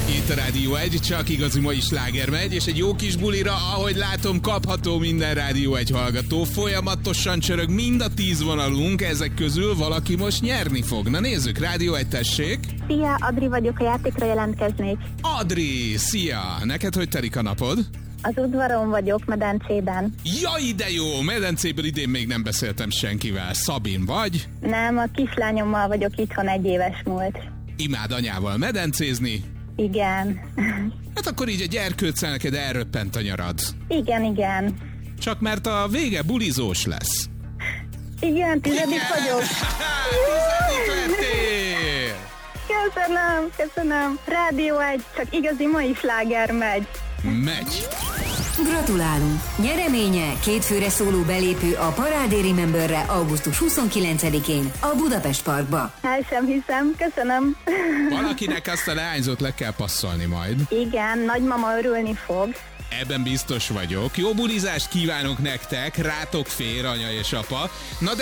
Itt a Rádió 1, csak igazi mai sláger megy, és egy jó kis bulira, ahogy látom, kapható minden Rádió 1 hallgató. Folyamatosan csörög mind a 10 vonalunk, ezek közül valaki most nyerni fog. Na nézzük, Rádió 1, tessék! Szia, Adri vagyok, a játékra jelentkeznék. Adri, szia! Neked hogy telik a napod? Az udvaron vagyok, medencében. Jaj, de jó! Medencéből idén még nem beszéltem senkivel. Szabin vagy? Nem, a kislányommal vagyok itthon, 1 éves múlt. Imád anyával medencézni? Igen. Hát akkor így egy erkőccel neked elröppent a nyarad. Igen. Csak mert a vége bulizós lesz. Igen, 10. vagyok. 10. lettél! Köszönöm. Rádió 1, csak igazi mai sláger megy. Megy! Gratulálunk! Nyereménye 2 főre szóló belépő a Parádé Rememberre augusztus 29-én a Budapest Parkba. El sem hiszem, köszönöm. Valakinek azt a leányzót le kell passzolni majd. Igen, nagymama örülni fog. Ebben biztos vagyok. Jó bulizást kívánok nektek, rátok fér, anya és apa. Na de